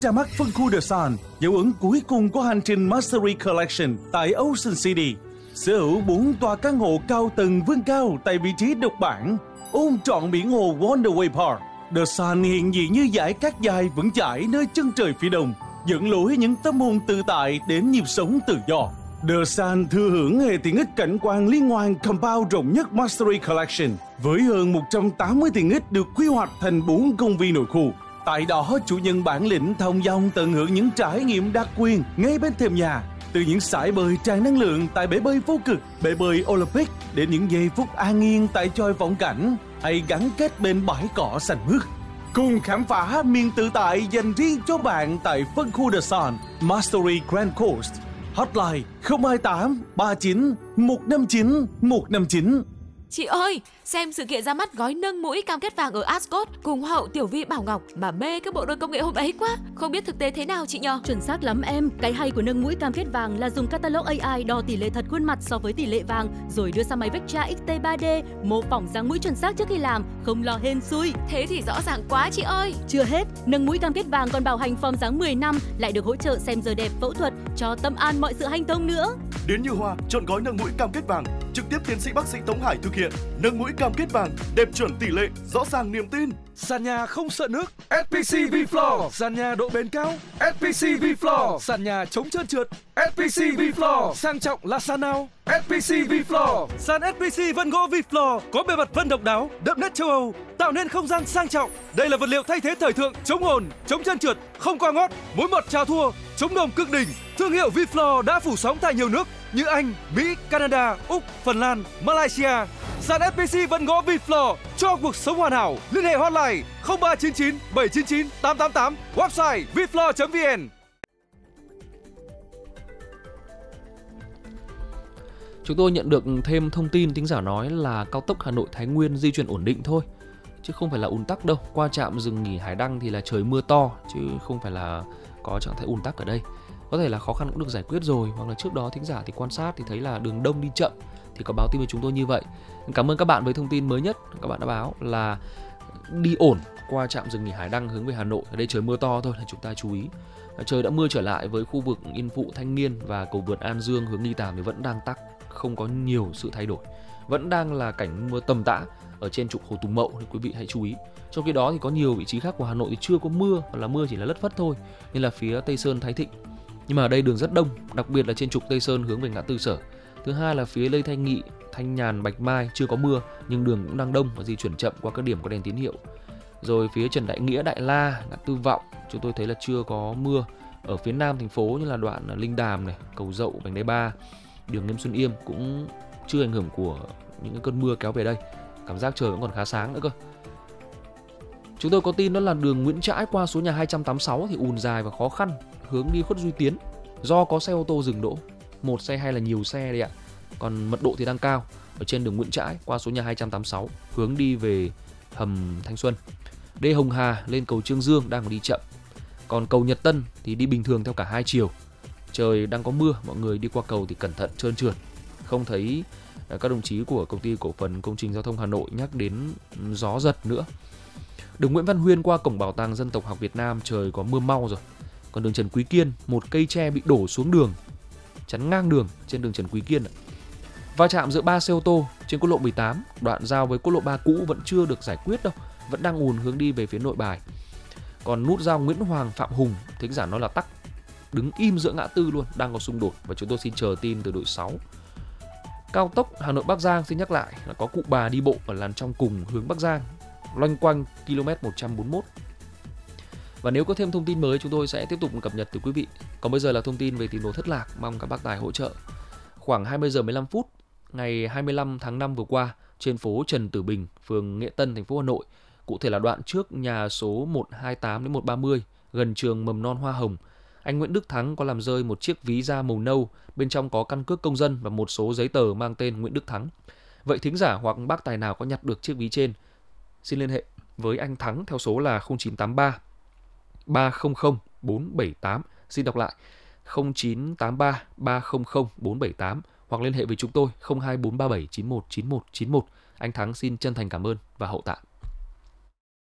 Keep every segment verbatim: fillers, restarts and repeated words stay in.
Ra mắt phân khu The Sun, dấu ấn cuối cùng của hành trình Mastery Collection tại Ocean City. Sở hữu bốn tòa căn hộ cao tầng vươn cao tại vị trí độc bản, ôm trọn biển hồ Wonderway Park. The Sun hiện diện như dải cát dài vững chãi nơi chân trời phía đông, dẫn lối những tâm hồn tự tại đến nhịp sống tự do. The Sun thừa hưởng hệ tiện ích cảnh quan liên hoàn compound rộng nhất Mastery Collection, với hơn một trăm tám mươi tiện ích được quy hoạch thành bốn công viên nội khu. Tại đó, chủ nhân bản lĩnh thông dong tận hưởng những trải nghiệm đặc quyền ngay bên thềm nhà. Từ những sải bơi tràn năng lượng tại bể bơi vô cực, bể bơi Olympic, đến những giây phút an yên tại chòi vọng cảnh, hay gắn kết bên bãi cỏ xanh mướt. Cùng khám phá miền tự tại dành riêng cho bạn tại phân khu The Sun, Mastery Grand Coast. Hotline không hai tám ba chín một năm chín một năm chín. Chị ơi, xem sự kiện ra mắt gói nâng mũi cam kết vàng ở Ascot cùng Hoa hậu Tiểu Vi Bảo Ngọc mà mê cái bộ đôi công nghệ hôm ấy quá. Không biết thực tế thế nào chị nhờ? Chuẩn xác lắm em. Cái hay của nâng mũi cam kết vàng là dùng catalog a i đo tỷ lệ thật khuôn mặt so với tỷ lệ vàng, rồi đưa sang máy Vectra ích tê ba D mô phỏng dáng mũi chuẩn xác trước khi làm, không lo hên xui. Thế thì rõ ràng quá chị ơi. Chưa hết, nâng mũi cam kết vàng còn bảo hành form dáng mười năm, lại được hỗ trợ xem giờ đẹp, phẫu thuật, cho tâm an mọi sự hanh thông nữa. Đến Như Hoa, chọn gói nâng mũi cam kết vàng, trực tiếp tiến sĩ bác sĩ Tống Hải thực hiện. Nâng mũi cam kết vàng, đẹp chuẩn tỷ lệ, rõ ràng niềm tin. Sàn nhà không sợ nước, ét pê xê V-Floor. Sàn nhà độ bền cao, ét pê xê V-Floor. Sàn nhà chống trơn trượt, ét pê xê V-Floor. Sang trọng là sàn nào? ét pê xê V-Floor. Sàn ét pê xê vân gỗ V-Floor có bề mặt vân độc đáo, đậm nét châu Âu, tạo nên không gian sang trọng. Đây là vật liệu thay thế thời thượng, chống ồn, chống trơn trượt, không qua ngót, mối mọt chào thua, chống nồm cực đỉnh. Thương hiệu V-Floor đã phủ sóng tại nhiều nước như Anh, Mỹ, Canada, Úc, Phần Lan, Malaysia. Sàn ét pê xê vân gỗ V-Floor cho cuộc sống hoàn hảo. Liên hệ hotline không ba chín chín bảy chín chín tám tám tám, website vfloor chấm vn. Chúng tôi nhận được thêm thông tin thính giả nói là cao tốc Hà Nội Thái Nguyên di chuyển ổn định thôi, chứ không phải là ùn tắc đâu. Qua trạm dừng nghỉ Hải Đăng thì là trời mưa to, chứ không phải là có trạng thái ùn tắc ở đây. Có thể là khó khăn cũng được giải quyết rồi, hoặc là trước đó thính giả thì quan sát thì thấy là đường đông đi chậm thì có báo tin với chúng tôi như vậy. Cảm ơn các bạn với thông tin mới nhất. Các bạn đã báo là đi ổn qua trạm dừng nghỉ Hải Đăng hướng về Hà Nội. Ở đây trời mưa to thôi là chúng ta chú ý. Trời đã mưa trở lại với khu vực Yên Phụ, Thanh Niên và cầu vượt An Dương hướng Nghi Tàm thì vẫn đang tắc, không có nhiều sự thay đổi. Vẫn đang là cảnh mưa tầm tã ở trên trục Hồ Tùng Mậu, thì quý vị hãy chú ý. Trong khi đó thì có nhiều vị trí khác của Hà Nội thì chưa có mưa, hoặc là mưa chỉ là lất phất thôi, như là phía Tây Sơn, Thái Thịnh. Nhưng mà ở đây đường rất đông, đặc biệt là trên trục Tây Sơn hướng về ngã tư Sở. Thứ hai là phía Lê Thanh Nghị, Thanh Nhàn, Bạch Mai chưa có mưa nhưng đường cũng đang đông và di chuyển chậm qua các điểm có đèn tín hiệu. Rồi phía Trần Đại Nghĩa, Đại La, ngã tư Vọng chúng tôi thấy là chưa có mưa. Ở phía nam thành phố như là đoạn Linh Đàm này, Cầu Dậu, Vành Đai ba, đường Nghiêm Xuân Yêm cũng chưa ảnh hưởng của những cái cơn mưa kéo về đây. Cảm giác trời vẫn còn khá sáng nữa cơ. Chúng tôi có tin đó là đường Nguyễn Trãi qua số nhà hai trăm tám mươi sáu thì ùn dài và khó khăn hướng đi Khuất Duy Tiến do có xe ô tô dừng đỗ, một xe hay là nhiều xe đây ạ. Còn mật độ thì đang cao ở trên đường Nguyễn Trãi qua số nhà hai trăm tám mươi sáu hướng đi về hầm Thanh Xuân. Đê Hồng Hà lên cầu Trương Dương đang đi chậm. Còn cầu Nhật Tân thì đi bình thường theo cả hai chiều. Trời đang có mưa, mọi người đi qua cầu thì cẩn thận trơn trượt. Không thấy các đồng chí của công ty cổ phần công trình giao thông Hà Nội nhắc đến gió giật nữa. Đường Nguyễn Văn Huyên qua cổng Bảo tàng Dân tộc học Việt Nam trời có mưa mau rồi. Còn đường Trần Quý Kiên, một cây tre bị đổ xuống đường, chắn ngang đường trên đường Trần Quý Kiên. Va chạm giữa ba xe ô tô trên quốc lộ mười tám, đoạn giao với quốc lộ ba cũ vẫn chưa được giải quyết đâu, vẫn đang ùn hướng đi về phía Nội Bài. Còn nút giao Nguyễn Hoàng Phạm Hùng, thính giả nói là tắc, đứng im giữa ngã tư luôn, đang có xung đột và chúng tôi xin chờ tin từ đội sáu. Cao tốc Hà Nội Bắc Giang xin nhắc lại là có cụ bà đi bộ ở làn trong cùng hướng Bắc Giang, loanh quanh km một trăm bốn mươi mốt. Và nếu có thêm thông tin mới chúng tôi sẽ tiếp tục cập nhật từ quý vị. Còn bây giờ là thông tin về tìm đồ thất lạc, mong các bác tài hỗ trợ. Khoảng hai mươi giờ mười lăm phút ngày hai mươi lăm tháng năm vừa qua, trên phố Trần Tử Bình, phường Nghĩa Tân, thành phố Hà Nội, cụ thể là đoạn trước nhà số một hai tám đến một ba mươi, gần trường mầm non Hoa Hồng, anh Nguyễn Đức Thắng có làm rơi một chiếc ví da màu nâu, bên trong có căn cước công dân và một số giấy tờ mang tên Nguyễn Đức Thắng. Vậy thính giả hoặc bác tài nào có nhặt được chiếc ví trên, xin liên hệ với anh Thắng theo số là không chín tám ba ba không không bốn bảy tám. Xin đọc lại không chín tám ba ba không không bốn bảy tám hoặc liên hệ với chúng tôi không hai bốn ba bảy chín một chín một chín một. Anh Thắng xin chân thành cảm ơn và hậu tạ.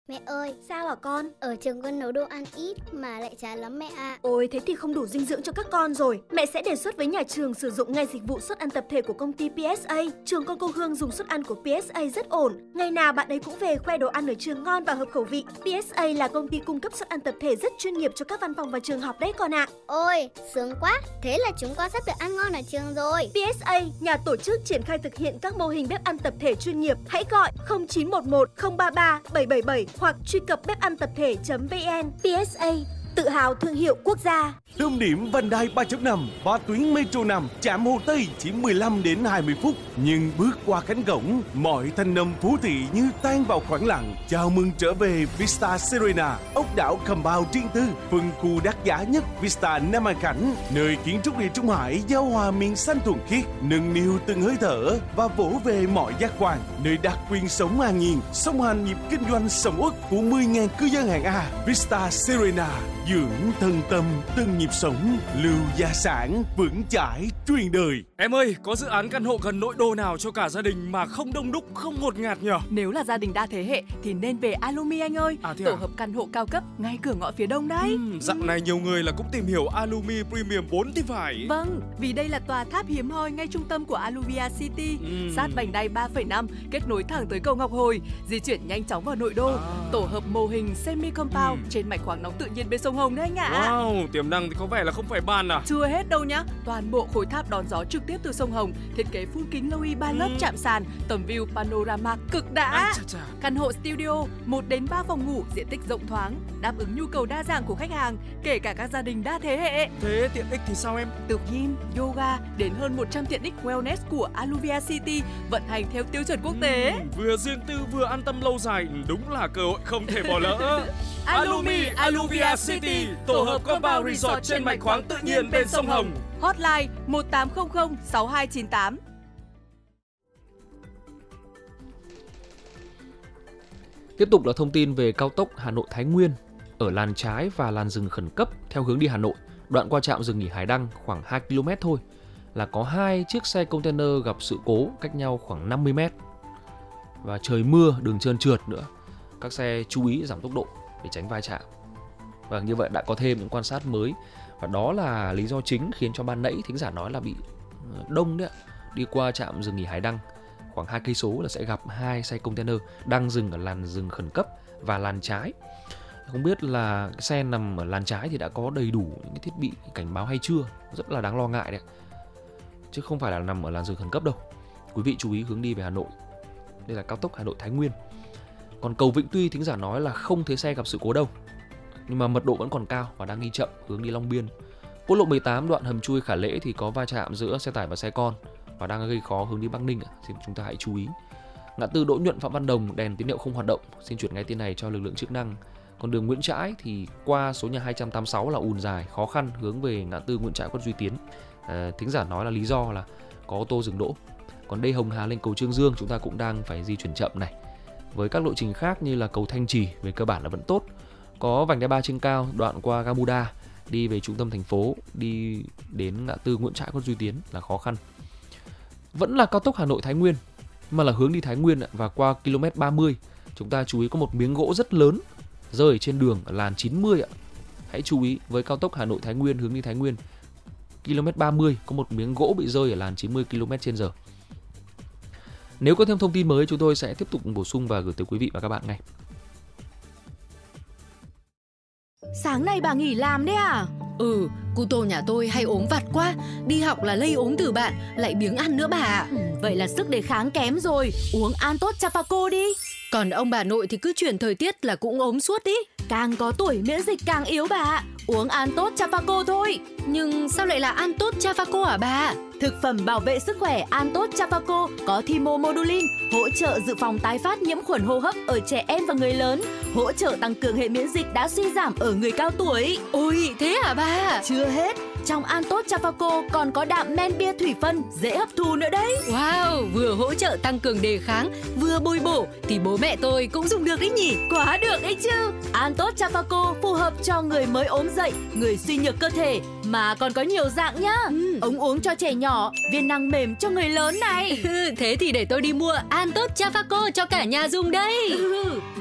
Mẹ ơi, sao hả con? Ở trường con nấu đồ ăn ít mà lại chán lắm mẹ ạ. À. Ôi, thế thì không đủ dinh dưỡng cho các con rồi. Mẹ sẽ đề xuất với nhà trường sử dụng ngay dịch vụ suất ăn tập thể của công ty pê ét a. Trường con cô Hương dùng suất ăn của pê ét a rất ổn. Ngày nào bạn ấy cũng về khoe đồ ăn ở trường ngon và hợp khẩu vị. pê ét a là công ty cung cấp suất ăn tập thể rất chuyên nghiệp cho các văn phòng và trường học đấy con ạ. À. Ôi, sướng quá. Thế là chúng con sắp được ăn ngon ở trường rồi. pê ét a, nhà tổ chức triển khai thực hiện các mô hình bếp ăn tập thể chuyên nghiệp. Hãy gọi không chín một một không ba ba bảy bảy bảy hoặc truy cập bếp ăn tập thể chấm vn. pê ét a, tự hào thương hiệu quốc gia. Tâm điểm vành đai ba chấm năm và tuyến Metro năm trạm Hồ Tây chỉ mười lăm đến hai mươi phút, nhưng bước qua cánh cổng, mọi thanh âm phố thị như tan vào khoảng lặng. Chào mừng trở về Vista Serena, ốc đảo Compound riêng tư, phân khu đắt giá nhất Vista Nam An Khánh, nơi kiến trúc địa Trung Hải giao hòa miền xanh thuần khiết, nâng niu từng hơi thở và vỗ về mọi giác quan, nơi đặc quyền sống an nhiên, song hành nhịp kinh doanh sầm uất của mười nghìn cư dân hạng A. Vista Serena, dưỡng thân tâm từng nhịp sống, lưu gia sản vững chãi truyền đời. Em ơi, có dự án căn hộ gần nội đô nào cho cả gia đình mà không đông đúc, không ngột ngạt nhỉ? Nếu là gia đình đa thế hệ thì nên về Alumi anh ơi. À, tổ à? hợp căn hộ cao cấp ngay cửa ngõ phía đông đấy. Ừ, dạo này nhiều người là cũng tìm hiểu Alumi Premium bốn thì phải. Vâng, vì đây là tòa tháp hiếm hoi ngay trung tâm của Aluvia City, ừ. sát vành đai ba phẩy năm, kết nối thẳng tới cầu Ngọc Hồi, di chuyển nhanh chóng vào nội đô. À. Tổ hợp mô hình semi compound ừ. trên mạch khoáng nóng tự nhiên bên sông Hồng đấy anh ạ. À. Wow, tiềm năng thì có vẻ là không phải bàn à? Chưa hết đâu nhá. Toàn bộ khối tháp đón gió trực tiếp từ sông Hồng, thiết kế full kính lâu y ba lớp chạm sàn, tầm view panorama cực đã. À, chà, chà. Căn hộ studio một đến ba phòng ngủ, diện tích rộng thoáng, đáp ứng nhu cầu đa dạng của khách hàng, kể cả các gia đình đa thế hệ. Thế tiện ích thì sao em? Từ gym, yoga đến hơn một trăm tiện ích wellness của Aluvia City vận hành theo tiêu chuẩn quốc tế. Ừ, vừa riêng tư vừa an tâm lâu dài, đúng là cơ hội không thể bỏ lỡ. Alumi Aluvia City, tổ hợp compound resort trên mạch khoáng tự nhiên bên sông Hồng. Hotline một tám không không sáu hai chín tám. Tiếp tục là thông tin về cao tốc Hà Nội Thái Nguyên. Ở làn trái và làn dừng khẩn cấp theo hướng đi Hà Nội, đoạn qua trạm dừng nghỉ Hải Đăng khoảng hai ki lô mét thôi, là có hai chiếc xe container gặp sự cố cách nhau khoảng năm mươi mét. Và trời mưa, đường trơn trượt nữa. Các xe chú ý giảm tốc độ để tránh va chạm. Và như vậy đã có thêm những quan sát mới. Và đó là lý do chính khiến cho ban nãy thính giả nói là bị đông đấy ạ. Đi qua trạm dừng nghỉ Hải Đăng khoảng hai cây số là sẽ gặp hai xe container đang dừng ở làn dừng khẩn cấp và làn trái. Không biết là cái xe nằm ở làn trái thì đã có đầy đủ những cái thiết bị cảnh báo hay chưa, rất là đáng lo ngại đấy, chứ không phải là nằm ở làn dừng khẩn cấp đâu. Quý vị chú ý hướng đi về Hà Nội. Đây là cao tốc Hà Nội Thái Nguyên. Còn cầu Vĩnh Tuy thính giả nói là không thấy xe gặp sự cố đâu, nhưng mà mật độ vẫn còn cao và đang đi chậm hướng đi Long Biên. Quốc lộ mười tám đoạn hầm chui Khả Lễ thì có va chạm giữa xe tải và xe con và đang gây khó hướng đi Bắc Ninh. Xin chúng ta hãy chú ý. Ngã tư Đỗ Nhuận Phạm Văn Đồng đèn tín hiệu không hoạt động, xin chuyển ngay tin này cho lực lượng chức năng. Còn đường Nguyễn Trãi thì qua số nhà hai trăm tám mươi sáu là ùn dài, khó khăn hướng về ngã tư Nguyễn Trãi Quận Duy Tiến. À, thính giả nói là lý do là có ô tô dừng đỗ. Còn đây Hồng Hà lên cầu Trương Dương chúng ta cũng đang phải di chuyển chậm này. Với các lộ trình khác như là cầu Thanh Trì về cơ bản là vẫn tốt. Có vành đai ba trên cao đoạn qua Gamuda đi về trung tâm thành phố, đi đến ngã tư Nguyễn Trãi Quận Duy Tiến là khó khăn. Vẫn là cao tốc Hà Nội Thái Nguyên mà là hướng đi Thái Nguyên và qua km ba mươi chúng ta chú ý có một miếng gỗ rất lớn rơi trên đường ở làn chín mươi ạ. Hãy chú ý với cao tốc Hà Nội Thái Nguyên hướng đi Thái Nguyên, km ba mươi có một miếng gỗ bị rơi ở làn chín mươi ki lô mét trên giờ. Nếu có thêm thông tin mới chúng tôi sẽ tiếp tục bổ sung và gửi tới quý vị và các bạn ngay. Sáng nay bà nghỉ làm đấy à? Ừ, cô Tô nhà tôi hay ốm vặt quá, đi học là lây ốm từ bạn, lại biếng ăn nữa bà ạ. Ừ, vậy là sức đề kháng kém rồi, uống Antot Chafaco đi. Còn ông bà nội thì cứ chuyển thời tiết là cũng ốm suốt đi. Càng có tuổi miễn dịch càng yếu bà ạ, uống Antot Chafaco thôi. Nhưng sao lại là Antot Chafaco hả bà? Thực phẩm bảo vệ sức khỏe Antot Chafaco có thymomodulin, hỗ trợ dự phòng tái phát nhiễm khuẩn hô hấp ở trẻ em và người lớn, hỗ trợ tăng cường hệ miễn dịch đã suy giảm ở người cao tuổi. Ôi, thế hả bà? Chưa hết, trong Antot Chafaco còn có đạm men bia thủy phân dễ hấp thu nữa đấy. Wow, vừa hỗ trợ tăng cường đề kháng, vừa bồi bổ thì bố mẹ tôi cũng dùng được đấy nhỉ? Quá được đấy chứ. Antot Chafaco phù hợp cho người mới ốm dậy, người suy nhược cơ thể, mà còn có nhiều dạng nhá. Ừ. Ống uống cho trẻ nhỏ, viên nang mềm cho người lớn này. Thế thì để tôi đi mua Antot Chafaco cho cả nhà dùng đây. Ừ.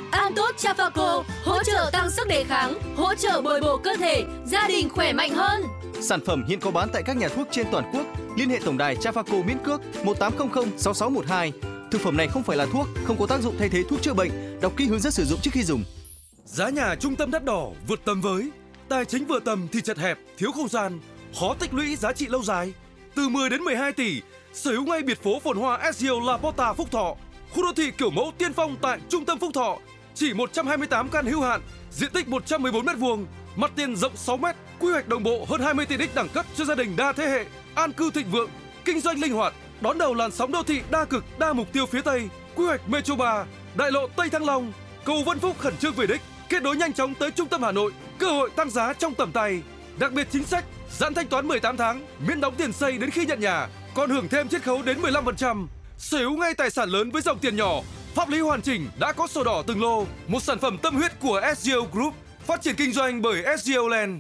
Ăn tốt Chafaco, hỗ trợ tăng sức đề kháng, hỗ trợ bồi bổ cơ thể, gia đình khỏe mạnh hơn. Sản phẩm hiện có bán tại các nhà thuốc trên toàn quốc. Liên hệ tổng đài Chafaco miễn cước một tám không không sáu sáu một hai. Thực phẩm này không phải là thuốc, không có tác dụng thay thế thuốc chữa bệnh. Đọc kỹ hướng dẫn sử dụng trước khi dùng. Giá nhà trung tâm đắt đỏ vượt tầm với, tài chính vừa tầm thì chật hẹp, thiếu không gian, khó tích lũy giá trị lâu dài. Từ mười đến mười hai tỷ, sở hữu ngay biệt phố phồn hoa ét giê o La Porta Phúc Thọ, khu đô thị kiểu mẫu tiên phong tại trung tâm Phúc Thọ. Chỉ một trăm hai mươi tám căn hữu hạn, diện tích một trăm mười bốn mét vuông, mặt tiền rộng sáu mét, quy hoạch đồng bộ hơn hai mươi tiện ích đẳng cấp cho gia đình đa thế hệ, an cư thịnh vượng, kinh doanh linh hoạt, đón đầu làn sóng đô thị đa cực, đa mục tiêu phía Tây, quy hoạch Metro ba, đại lộ Tây Thăng Long, cầu Vân Phúc khẩn trương về đích, kết nối nhanh chóng tới trung tâm Hà Nội, cơ hội tăng giá trong tầm tay. Đặc biệt chính sách giãn thanh toán mười tám tháng, miễn đóng tiền xây đến khi nhận nhà, còn hưởng thêm chiết khấu đến mười lăm phần trăm. Sở hữu ngay tài sản lớn với dòng tiền nhỏ, pháp lý hoàn chỉnh, đã có sổ đỏ từng lô, một sản phẩm tâm huyết của ét giê o Group, phát triển kinh doanh bởi ét giê o Land.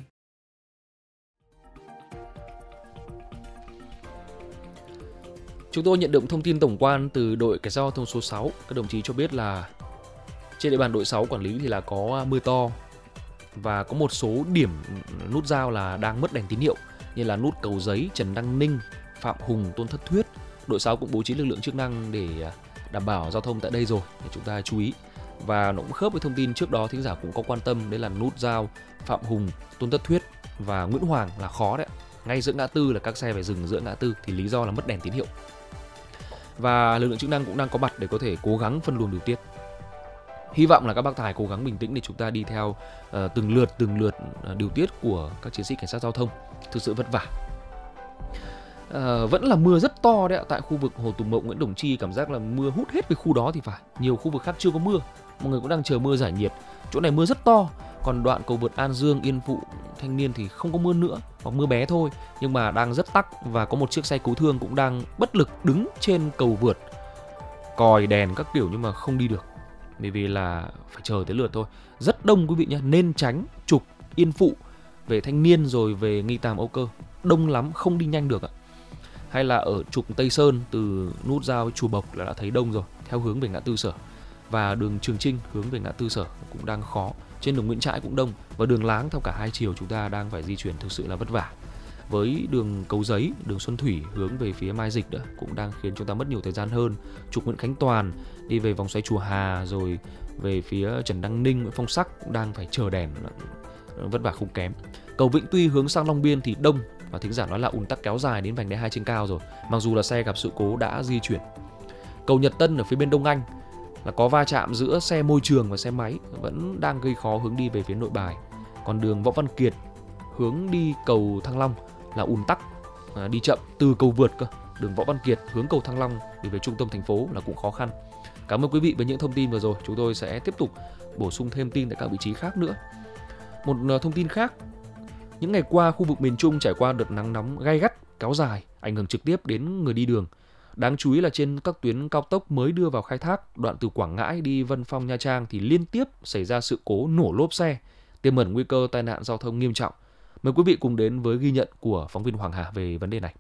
Chúng tôi nhận được thông tin tổng quan từ đội cảnh sát giao thông số sáu. Các đồng chí cho biết là trên địa bàn đội sáu quản lý thì là có mưa to và có một số điểm nút giao là đang mất đèn tín hiệu, như là nút Cầu Giấy, Trần Đăng Ninh, Phạm Hùng, Tôn Thất Thuyết. Đội sáu cũng bố trí lực lượng chức năng để đảm bảo giao thông tại đây rồi, để chúng ta chú ý. Và nó cũng khớp với thông tin trước đó thính giả cũng có quan tâm, đấy là nút giao Phạm Hùng, Tôn Thất Thuyết và Nguyễn Hoàng là khó đấy. Ngay giữa ngã tư là các xe phải dừng giữa ngã tư, thì lý do là mất đèn tín hiệu. Và lực lượng chức năng cũng đang có mặt để có thể cố gắng phân luồng điều tiết. Hy vọng là các bác tài cố gắng bình tĩnh để chúng ta đi theo uh, từng lượt từng lượt uh, điều tiết của các chiến sĩ cảnh sát giao thông. Thực sự vất vả. Uh, vẫn là mưa rất to đấy ạ. Tại khu vực Hồ Tùng Mậu, Nguyễn Đồng Chi, cảm giác là mưa hút hết cái khu đó thì phải. Nhiều khu vực khác chưa có mưa, mọi người cũng đang chờ mưa giải nhiệt. Chỗ này mưa rất to. Còn đoạn cầu vượt An Dương, Yên Phụ, Thanh Niên thì không có mưa nữa, hoặc mưa bé thôi, nhưng mà đang rất tắc. Và có một chiếc xe cứu thương cũng đang bất lực đứng trên cầu vượt, còi đèn các kiểu nhưng mà không đi được, bởi vì là phải chờ tới lượt thôi. Rất đông quý vị nhé, nên tránh trục Yên Phụ về Thanh Niên rồi về Nghi Tàm, Âu Cơ, đông lắm, không đi nhanh được ạ. Hay là ở trục Tây Sơn từ nút giao Chùa Bộc là đã thấy đông rồi, theo hướng về ngã tư Sở. Và đường Trường Trinh hướng về ngã tư Sở cũng đang khó. Trên đường Nguyễn Trãi cũng đông, và đường Láng theo cả hai chiều chúng ta đang phải di chuyển thực sự là vất vả. Với đường Cầu Giấy, đường Xuân Thủy hướng về phía Mai Dịch nữa cũng đang khiến chúng ta mất nhiều thời gian hơn. Trục Nguyễn Khánh Toàn đi về vòng xoay Chùa Hà rồi về phía Trần Đăng Ninh, Nguyễn Phong Sắc cũng đang phải chờ đèn, vất vả không kém. Cầu Vĩnh Tuy hướng sang Long Biên thì đông, và thính giả nói là ùn tắc kéo dài đến vành đai hai trên cao rồi, mặc dù là xe gặp sự cố đã di chuyển. Cầu Nhật Tân ở phía bên Đông Anh là có va chạm giữa xe môi trường và xe máy, vẫn đang gây khó hướng đi về phía Nội Bài. Còn đường Võ Văn Kiệt hướng đi cầu Thăng Long là ùn tắc, à, đi chậm từ cầu vượt cơ. Đường Võ Văn Kiệt hướng cầu Thăng Long để về trung tâm thành phố là cũng khó khăn. Cảm ơn quý vị với những thông tin vừa rồi. Chúng tôi sẽ tiếp tục bổ sung thêm tin tại các vị trí khác nữa. Một thông tin khác, những ngày qua khu vực miền Trung trải qua đợt nắng nóng gay gắt kéo dài, ảnh hưởng trực tiếp đến người đi đường. Đáng chú ý là trên các tuyến cao tốc mới đưa vào khai thác, đoạn từ Quảng Ngãi đi Vân Phong, Nha Trang thì liên tiếp xảy ra sự cố nổ lốp xe, tiềm ẩn nguy cơ tai nạn giao thông nghiêm trọng. Mời quý vị cùng đến với ghi nhận của phóng viên Hoàng Hà về vấn đề này.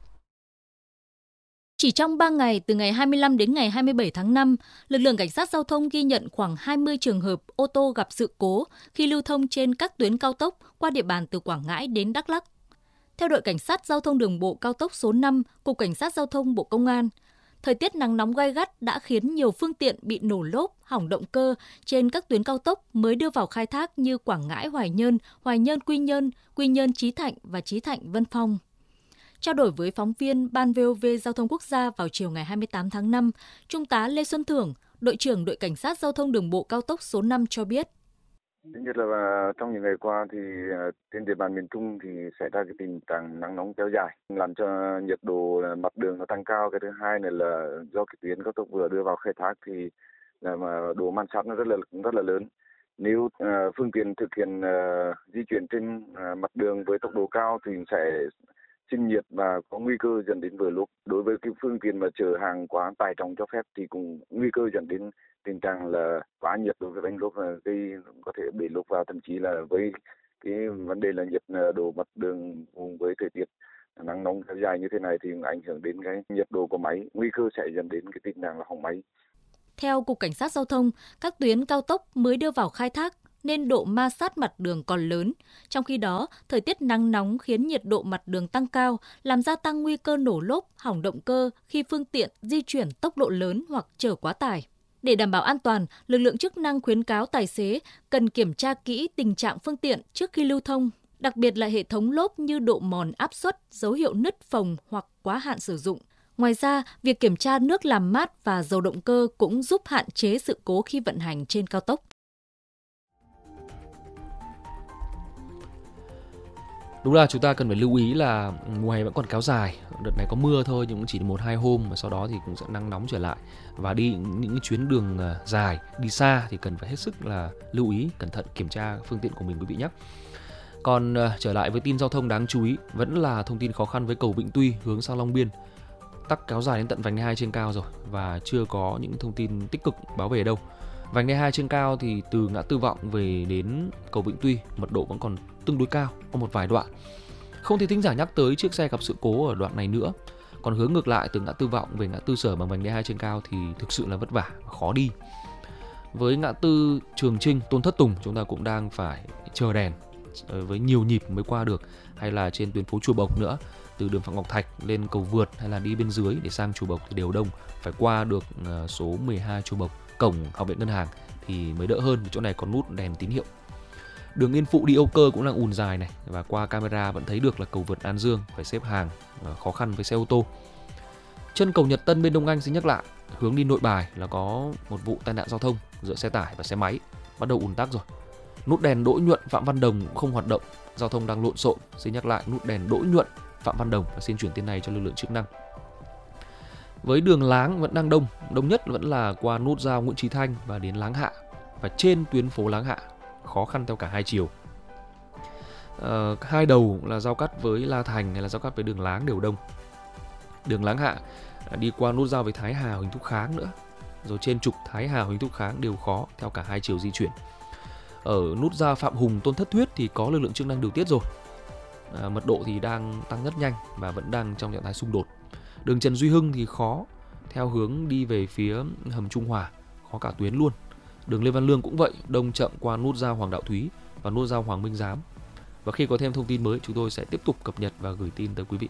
Chỉ trong ba ngày, từ ngày hai mươi lăm đến ngày hai mươi bảy tháng năm, lực lượng cảnh sát giao thông ghi nhận khoảng hai mươi trường hợp ô tô gặp sự cố khi lưu thông trên các tuyến cao tốc qua địa bàn từ Quảng Ngãi đến Đắk Lắk. Theo đội cảnh sát giao thông đường bộ cao tốc số năm, Cục Cảnh sát Giao thông Bộ Công an, thời tiết nắng nóng gay gắt đã khiến nhiều phương tiện bị nổ lốp, hỏng động cơ trên các tuyến cao tốc mới đưa vào khai thác như Quảng Ngãi Hoài Nhơn, Hoài Nhơn Quy Nhơn, Quy Nhơn Chí Thạnh và Chí Thạnh Vân Phong. Trao đổi với phóng viên Ban vê o vê Giao thông Quốc gia vào chiều ngày hai mươi tám tháng năm, Trung tá Lê Xuân Thưởng, đội trưởng đội cảnh sát giao thông đường bộ cao tốc số năm cho biết. Thứ nhất là trong những ngày qua thì trên địa bàn miền Trung thì xảy ra cái tình trạng nắng nóng kéo dài, làm cho nhiệt độ mặt đường nó tăng cao. Cái thứ hai này là do cái tuyến cao tốc vừa đưa vào khai thác thì là mà độ man sát nó rất là rất là lớn. Nếu uh, phương tiện thực hiện uh, di chuyển trên uh, mặt đường với tốc độ cao thì sẽ sinh nhiệt và có nguy cơ dẫn đến vỡ lốp. Đối với cái phương tiện mà chở hàng quá tải trọng cho phép thì cũng nguy cơ dẫn đến tình trạng là quá nhiệt đối với bánh lốp và gây có thể bể lốp, và thậm chí là với cái vấn đề là nhiệt độ mặt đường cùng với thời tiết nắng nóng kéo dài như thế này thì ảnh hưởng đến cái nhiệt độ của máy, nguy cơ sẽ dẫn đến cái tình trạng là hỏng máy. Theo Cục Cảnh sát Giao thông, các tuyến cao tốc mới đưa vào khai thác nên độ ma sát mặt đường còn lớn. Trong khi đó, thời tiết nắng nóng khiến nhiệt độ mặt đường tăng cao, làm gia tăng nguy cơ nổ lốp, hỏng động cơ khi phương tiện di chuyển tốc độ lớn hoặc chở quá tải. Để đảm bảo an toàn, lực lượng chức năng khuyến cáo tài xế cần kiểm tra kỹ tình trạng phương tiện trước khi lưu thông, đặc biệt là hệ thống lốp như độ mòn áp suất, dấu hiệu nứt phồng hoặc quá hạn sử dụng. Ngoài ra, việc kiểm tra nước làm mát và dầu động cơ cũng giúp hạn chế sự cố khi vận hành trên cao tốc. Đúng là chúng ta cần phải lưu ý là mùa hè vẫn còn kéo dài. Đợt này có mưa thôi nhưng cũng chỉ một hai hôm, và sau đó thì cũng sẽ nắng nóng trở lại. Và đi những chuyến đường dài, đi xa thì cần phải hết sức là lưu ý, cẩn thận kiểm tra phương tiện của mình quý vị nhé. Còn uh, trở lại với tin giao thông đáng chú ý, vẫn là thông tin khó khăn với cầu Vĩnh Tuy hướng sang Long Biên. Tắc kéo dài đến tận vành đai hai trên cao rồi và chưa có những thông tin tích cực báo về đâu. Vành đai hai trên cao thì từ ngã tư Vọng về đến cầu Vĩnh Tuy mật độ vẫn còn tương đối cao, có một vài đoạn. Không thể thính giả nhắc tới chiếc xe gặp sự cố ở đoạn này nữa. Còn hướng ngược lại từ ngã tư Vọng về ngã tư Sở bằng vành đai hai trên cao thì thực sự là vất vả và khó đi. Với ngã tư Trường Chinh, Tôn Thất Tùng chúng ta cũng đang phải chờ đèn với nhiều nhịp mới qua được, hay là trên tuyến phố Chùa Bộc nữa, từ đường Phạm Ngọc Thạch lên cầu Vượt hay là đi bên dưới để sang Chùa Bộc thì đều đông, phải qua được số mười hai Chùa Bộc, cổng Học viện Ngân hàng thì mới đỡ hơn, chỗ này có nút đèn tín hiệu. Đường Yên Phụ đi Âu Cơ cũng đang ùn dài này, và qua camera vẫn thấy được là cầu vượt An Dương phải xếp hàng, khó khăn với xe ô tô. Chân cầu Nhật Tân bên Đông Anh xin nhắc lại, hướng đi Nội Bài là có một vụ tai nạn giao thông giữa xe tải và xe máy, bắt đầu ùn tắc rồi. Nút đèn Đỗ Nhuận Phạm Văn Đồng cũng không hoạt động, giao thông đang lộn xộn. Xin nhắc lại, nút đèn Đỗ Nhuận Phạm Văn Đồng và xin chuyển tin này cho lực lượng chức năng. Với đường Láng vẫn đang đông, đông nhất vẫn là qua nút giao Nguyễn Chí Thanh và đến Láng Hạ, và trên tuyến phố Láng Hạ khó khăn theo cả hai chiều. À, hai đầu là giao cắt với La Thành hay là giao cắt với đường Láng đều đông. Đường Láng Hạ đi qua nút giao với Thái Hà, Huỳnh Thúc Kháng nữa, rồi trên trục Thái Hà, Huỳnh Thúc Kháng đều khó theo cả hai chiều di chuyển. Ở nút giao Phạm Hùng, Tôn Thất Thuyết thì có lực lượng chức năng điều tiết rồi. À, mật độ thì đang tăng rất nhanh và vẫn đang trong trạng thái xung đột. Đường Trần Duy Hưng thì khó, theo hướng đi về phía hầm Trung Hòa, khó cả tuyến luôn. Đường Lê Văn Lương cũng vậy, đông chậm qua nút giao Hoàng Đạo Thúy và nút giao Hoàng Minh Giám. Và khi có thêm thông tin mới, chúng tôi sẽ tiếp tục cập nhật và gửi tin tới quý vị.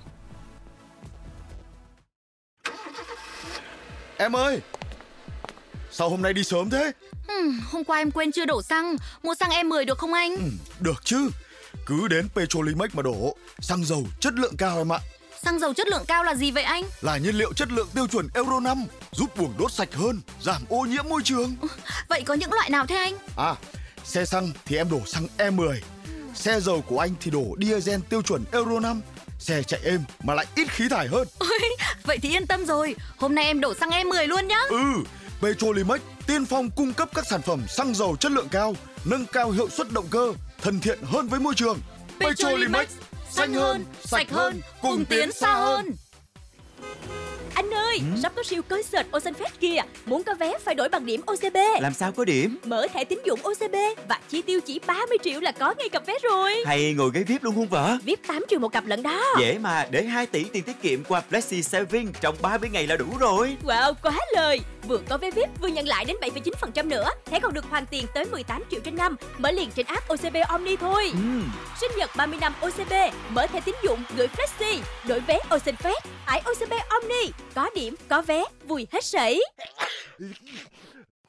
Em ơi, sao hôm nay đi sớm thế? Hmm, hôm qua em quên chưa đổ xăng, mua xăng E mười được không anh? Ừ, được chứ, cứ đến Petrolimex mà đổ, xăng dầu chất lượng cao em ạ. Xăng dầu chất lượng cao là gì vậy anh? Là nhiên liệu chất lượng tiêu chuẩn Euro năm, giúp buồng đốt sạch hơn, giảm ô nhiễm môi trường. Vậy có những loại nào thế anh? À, xe xăng thì em đổ xăng E mười, xe dầu của anh thì đổ diesel tiêu chuẩn Euro năm, xe chạy êm mà lại ít khí thải hơn. Ôi, vậy thì yên tâm rồi, hôm nay em đổ xăng E mười luôn nhá. Ừ, Petrolimex tiên phong cung cấp các sản phẩm xăng dầu chất lượng cao, nâng cao hiệu suất động cơ, thân thiện hơn với môi trường. Petrolimex, xanh hơn, sạch hơn, cùng tiến xa hơn. Anh ơi, ừ? sắp có siêu concert Ocean Fest kìa. Muốn có vé phải đổi bằng điểm ô xê bê. Làm sao có điểm? Mở thẻ tín dụng ô xê bê và chi tiêu chỉ ba mươi triệu là có ngay cặp vé rồi. Hay ngồi ghế vi ai pi luôn không vợ? vi ai pi tám triệu một cặp lận đó. Dễ mà, để hai tỷ tiền tiết kiệm qua Flexi Saving trong ba mươi ngày là đủ rồi. Wow, quá lời. Vừa có vé vi ai pi vừa nhận lại đến bảy phẩy chín phần trăm nữa. Thẻ còn được hoàn tiền tới mười tám triệu trên năm. Mở liền trên app ô xê bê Omni thôi. Ừ. Sinh nhật ba mươi năm ô xê bê, mở thẻ tín dụng gửi Flexi, đổi vé Ocean Fest, tải ô xê bê Omni, có điểm, có vé, vui hết sảy.